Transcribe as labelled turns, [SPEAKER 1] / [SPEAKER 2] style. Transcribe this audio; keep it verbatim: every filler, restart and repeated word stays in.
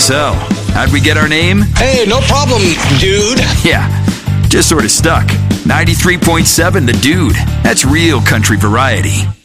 [SPEAKER 1] So, how'd we get our name?
[SPEAKER 2] Hey, no problem, dude.
[SPEAKER 1] Yeah, just sort of stuck. ninety-three point seven The Dude. That's real country variety.